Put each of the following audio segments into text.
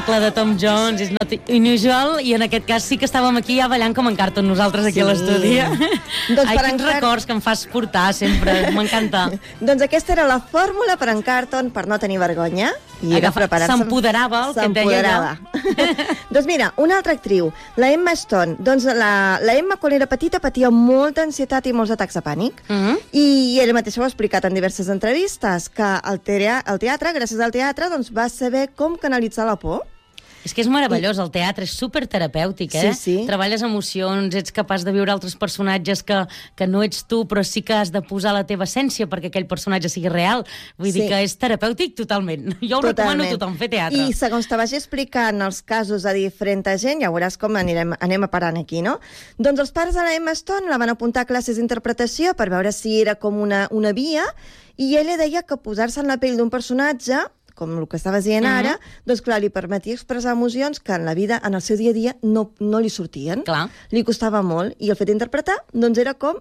La de Tom Jones, és not unusual, i en aquest cas sí que estàvem aquí ja ballant com en Carlton nosaltres aquí a l'estudi. Doncs ai, quins records que em fas portar sempre, m'encanta. Doncs aquesta era la fórmula per en Carlton per no tenir vergonya. I era preparar-se. S'empoderava, el que et deia allò. Doncs mira, una altra actriu, la Emma Stone. Doncs la Emma, quan era petita, patia molta ansietat i molts atacs de pànic. I ella mateixa ho ha explicat en diverses entrevistes, que el teatre, gràcies al teatre, doncs va saber com canalitzar la por. És que és meravellós, el teatre és superterapèutic, eh? Sí. Treballes emocions, ets capaç de viure altres personatges que no ets tu, però sí que has de posar la teva essència perquè aquell personatge sigui real. Vull dir que és terapèutic totalment. Jo ho recomano a tothom, fer teatre. I segons te vagi explicant els casos de diferent gent, ja veuràs com anem parant aquí, no? Doncs els pares de la Emma Stone la van apuntar a classes d'interpretació per veure si era com una via, i ella deia que posar-se en la pell d'un personatge, com el que estaves dient ara, doncs clar, li permetia expressar emocions que en la vida, en el seu dia a dia, no li sortien. Clar. Li costava molt, i el fet d'interpretar, doncs era com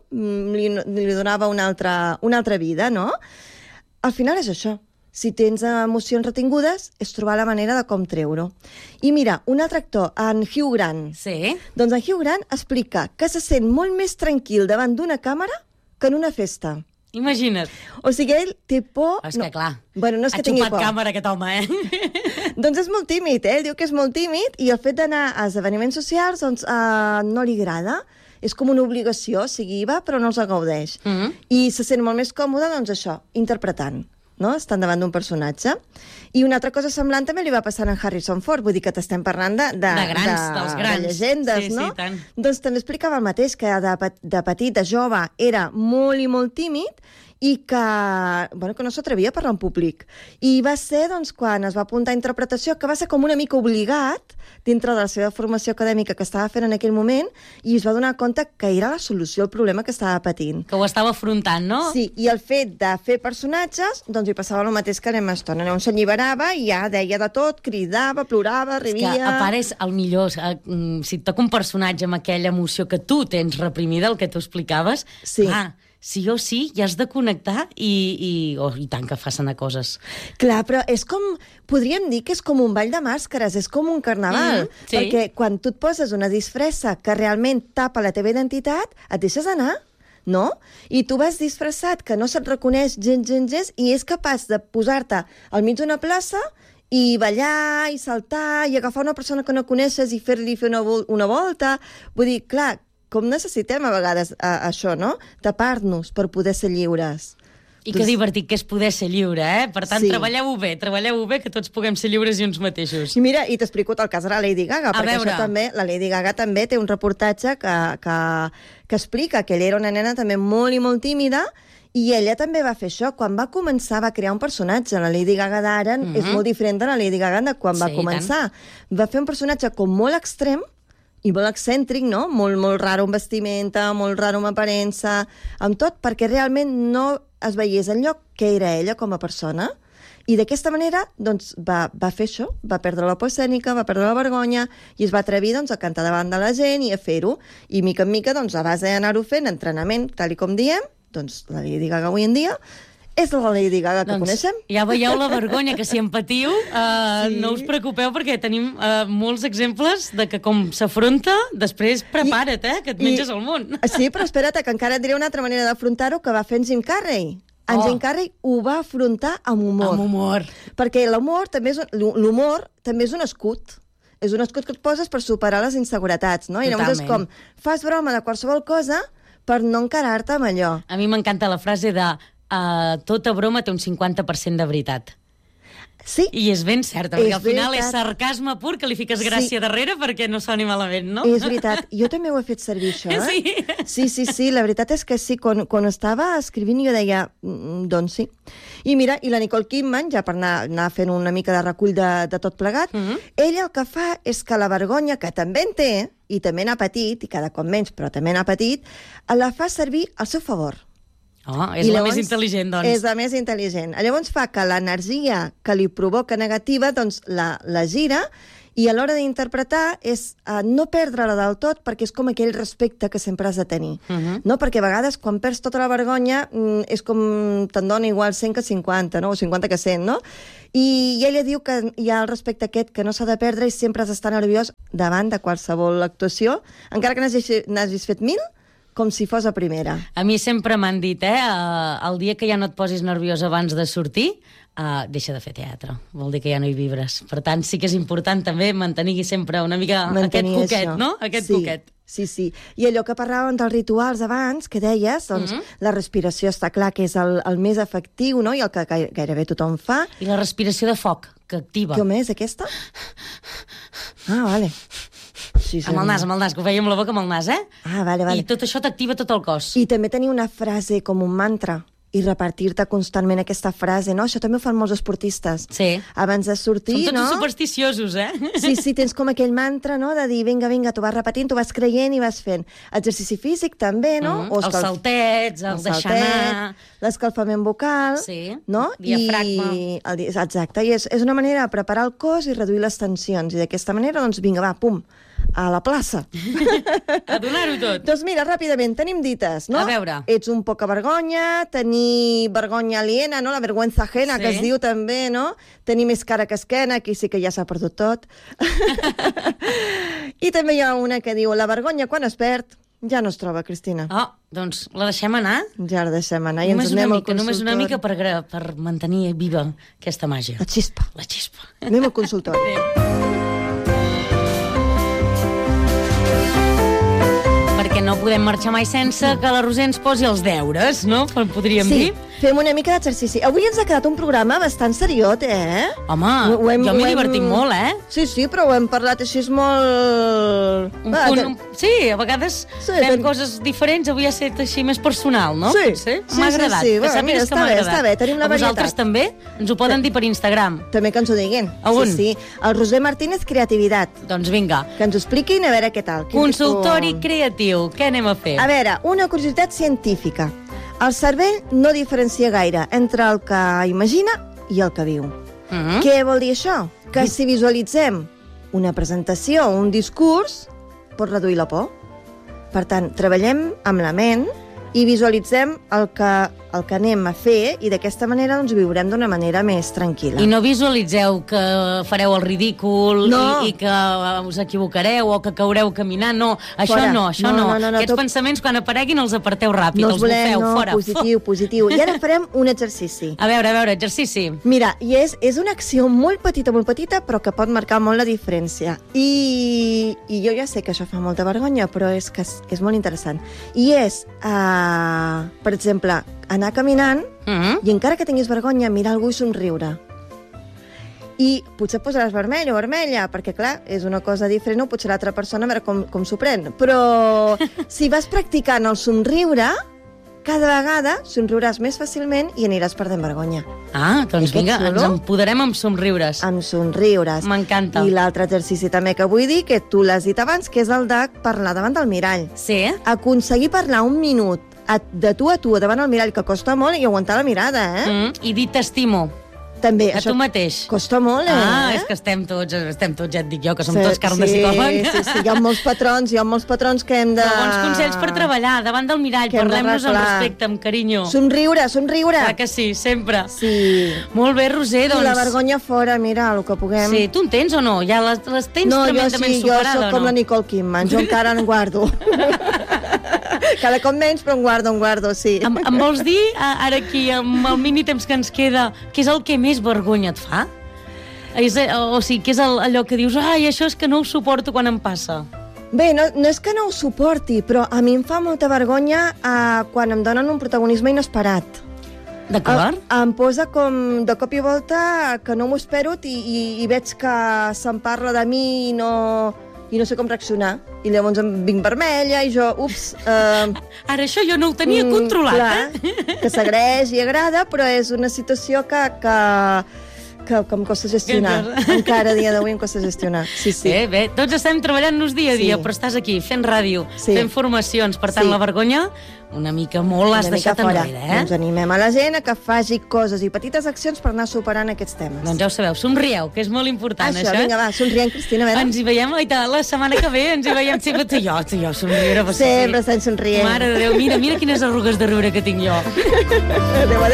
li donava una altra vida, no? Al final és això. Si tens emocions retingudes, és trobar la manera de com treure-ho. I mira, un altre actor, en Hugh Grant. Sí. Doncs en Hugh Grant explica que se sent molt més tranquil davant d'una càmera que en una festa. Imagina't. O sigui, ell té por... És que clar, bueno, no és que tingui por. Ha xupat càmera aquest home, eh? Doncs és molt tímid, Ell diu que és molt tímid, i el fet d'anar a esdeveniments socials doncs, no li agrada. És com una obligació, o sigui, va, però no els gaudeix. I se sent molt més còmode, doncs això, interpretant, no? Estan davant d'un personatge. I una altra cosa semblant també li va passar a Harrison Ford, vull dir que t'estem parlant de dels grans. De llegendes, sí, no? Sí, tant. Doncs també explicava el mateix, que de petit, de jove, era molt i molt tímid, i que no s'atrevia a parlar en públic. I va ser, doncs, quan es va apuntar a interpretació, que va ser com una mica obligat, dintre de la seva formació acadèmica que estava fent en aquell moment, i es va donar compte que era la solució al problema que estava patint. Que ho estava afrontant, no? Sí, i el fet de fer personatges, doncs hi passava el mateix que l'Emma Stone. On s'alliberava i ja deia de tot, cridava, plorava, rivia... És que, a part, és el millor. Si et toca un personatge amb aquella emoció que tu tens reprimida, el que tu explicaves, sí o sí, ja has de connectar i tant que fas anar coses. Clar, però és com... Podríem dir que és com un ball de màscares, és com un carnaval. Sí. Perquè quan tu et poses una disfressa que realment tapa la teva identitat, et deixes anar, no? I tu vas disfressat, que no se't reconeix gens, i és capaç de posar-te al mig d'una plaça i ballar, i saltar, i agafar una persona que no coneixes i fer-li fer una volta. Vull dir, clar, com necessitem a vegades això, no? Tapar-nos per poder ser lliures. I que divertit que és poder ser lliure, eh? Per tant, treballeu-ho bé, que tots puguem ser lliures i uns mateixos. I mira, i t'explico el cas de la Lady Gaga, perquè això també, la Lady Gaga també té un reportatge que explica que ella era una nena també molt i molt tímida, i ella també va fer això. Quan va començar, va crear un personatge. La Lady Gaga d'ara és molt diferent de la Lady Gaga de quan va començar. Va fer un personatge com molt extrem, i molt excèntric, no? Molt raro en vestimenta, molt raro en aparença, amb tot, perquè realment no es veiés enlloc que era ella com a persona. I d'aquesta manera, doncs, va fer això, va perdre la por escènica, va perdre la vergonya, i es va atrevir, doncs, a cantar davant de la gent i a fer-ho. I mica en mica, doncs, a base d'anar-ho fent, entrenament, tal com diem, doncs, la Lady Gaga avui en dia és la Lady Gaga que coneixem. Ja veieu la vergonya, que si en patiu, no us preocupeu, perquè tenim molts exemples de que com s'afronta, després prepara't, que et menges el món. Sí, però espera't, que encara et diré una altra manera d'afrontar-ho, que va fer en Jim Carrey. En Jim Carrey ho va afrontar amb humor. Amb humor. Perquè l'humor també és un escut. És un escut que et poses per superar les inseguretats, no? I llavors és com, fas broma de qualsevol cosa per no encarar-te amb allò. A mi m'encanta la frase de tota broma té un 50% de veritat. Sí. I és ben certa, perquè al final és sarcasme pur, que li fiques gràcia darrere perquè no soni malament, no? És veritat. Jo també ho he fet servir, això, Sí, la veritat és que sí. Quan estava escrivint jo deia, doncs sí. I mira, i la Nicole Kidman, ja per anar fent una mica de recull de tot plegat, ella el que fa és que la vergonya, que també en té, i també n'ha patit, i cada cop menys, però també n'ha patit, la fa servir al seu favor. És la més intel·ligent, doncs. És la més intel·ligent. Llavors fa que l'energia que li provoca negativa, doncs la gira, I a l'hora d'interpretar és no perdre-la del tot, perquè és com aquell respecte que sempre has de tenir. No? Perquè a vegades, quan perds tota la vergonya, és com te'n dona igual 100 que 50, no? O 50 que 100, no? I ella diu que hi ha el respecte aquest que no s'ha de perdre i sempre has d'estar nerviós davant de qualsevol actuació, encara que n'hagis fet 1000, com si fos a primera. A mi sempre m'han dit, el dia que ja no et posis nerviós abans de sortir, deixa de fer teatre. Vol dir que ja no hi vibres. Per tant, sí que és important també mantenir sempre una mica aquest coquet, no? Aquest coquet. Sí. I allò que parlàvem dels rituals abans, que deies, doncs la respiració està clar que és el més efectiu, no? I el que gairebé tothom fa. I la respiració de foc, que activa. Com és, aquesta? Vale. Sí, amb el nas, que ho feia amb la boca amb el nas, Vale. I tot això t'activa tot el cos. I també tenir una frase com un mantra i repartir-te constantment aquesta frase, no? Això també ho fan molts esportistes. Sí. Abans de sortir, Som tots supersticiosos, Sí, tens com aquell mantra, no?, de dir, vinga, t'ho vas repetint, t'ho vas creient i vas fent. Exercici físic, també, no? Els saltets, el deixar anar... L'escalfament vocal, no? Diafragma. Exacte, i és una manera de preparar el cos i reduir les tensions. I d'aquesta manera, doncs, vinga, va, pum, a la plaça. A donar-ho tot. Doncs mira, ràpidament, tenim dites, no? A veure. Ets un poca vergonya, tenir vergonya aliena, no? La vergüenza ajena, que es diu també, no? Tenir més cara que esquena, aquí sí que ja s'ha perdut tot. I també hi ha una que diu, la vergonya quan es perd ja no es troba, Cristina. Doncs la deixem anar? Ja la deixem anar i ens anem al consultori. Només una mica per mantenir viva aquesta màgia. La xispa. Anem al consultori. Perquè no podem marxar mai sense que la Roser ens posi els deures, no? Podríem dir. Sí, fem una mica d'exercici. Avui ens ha quedat un programa bastant seriot, Home, jo m'he divertit molt, Sí, però ho hem parlat així molt... Sí, a vegades fem coses diferents, avui ha estat així més personal, no? Sí. M'ha agradat. Està bé, tenim la varietat. Vosaltres també? Ens ho poden dir per Instagram. També que ens ho diguin. A on? Sí. El Roser Martínez Creativitat. Doncs vinga. Que ens ho expliquin, a veure què tal. Consultori creatiu. Què anem a fer? A veure, una curiositat científica. El cervell no diferencia gaire entre el que imagina i el que viu. Què vol dir això? Que si visualitzem una presentació o un discurs, pot reduir la por. Per tant, treballem amb la ment i visualitzem el que anem a fer i d'aquesta manera doncs, viurem d'una manera més tranquil·la. I no visualitzeu que fareu el ridícul i que us equivocareu o que caureu caminant, no. Això no. Aquests pensaments, quan apareguin, els aparteu ràpid, els bufeu fora. Positiu. I ara farem un exercici. A veure, exercici. Mira, i és una acció molt petita, però que pot marcar molt la diferència. I jo ja sé que això fa molta vergonya, però és que és molt interessant. I és, per exemple, anar caminant i encara que tinguis vergonya, mirar algú i somriure. I potser et posaràs vermell o vermella, perquè, clar, és una cosa diferent, o potser l'altra persona a veure com s'ho pren. Però si vas practicant el somriure, cada vegada somriuràs més fàcilment i aniràs perdent vergonya. Doncs vinga, ens empoderem amb somriures. Amb somriures. M'encanta. I l'altre exercici també que vull dir, que tu l'has dit abans, que és el de parlar davant del mirall. Sí. Aconseguir parlar un minut de tu a tu davant el mirall, que costa molt, i aguantar la mirada, I dir t'estimo. També. A tu mateix. Costa molt, és que estem tots, ja et dic jo, que som tots carn de psicòleg. Sí, hi ha molts patrons que hem de... Però bons consells per treballar, davant del mirall, parlem-nos amb respecte, amb carinyo. Somriure. Clar que sí, sempre. Sí. Molt bé, Roser, doncs... I la vergonya fora, mira, el que puguem... Sí, tu en tens o no? Ja les tens tremendament superada, no? Jo soc com la Nicole Kidman, jo encara en guardo. Cada cop menys, però en guardo, sí. Em vols dir, ara aquí, amb el mini temps que ens queda, què és el que més vergonya et fa? O sigui, què és allò que dius, això és que no ho suporto quan em passa? Bé, no és que no ho suporti, però a mi em fa molta vergonya quan em donen un protagonisme inesperat. D'acord? Em posa com de cop i volta que no m'ho espero i veig que se'n parla de mi i no sé com reaccionar. I llavors em vinc vermella i jo, Ara això jo no ho tenia controlat, clar, que s'agraeix i agrada, però és una situació que que em costa gestionar. Encara a dia d'avui em costa gestionar. Sí. Bé, tots estem treballant-nos dia a dia, però estàs aquí fent ràdio, fent formacions, per tant la vergonya una mica molt l'has deixat enrere, Doncs animem a la gent a que faci coses i petites accions per anar superant aquests temes. Doncs ja ho sabeu, somrieu, que és molt important, això. Vinga, va, somrient, Cristina, a veure. Ens hi veiem, la setmana que ve, ens hi veiem sempre tu i jo, somriure. Sempre estem somrient. Mare de Déu, mira quines arrugues de riure que tinc jo. Adéu.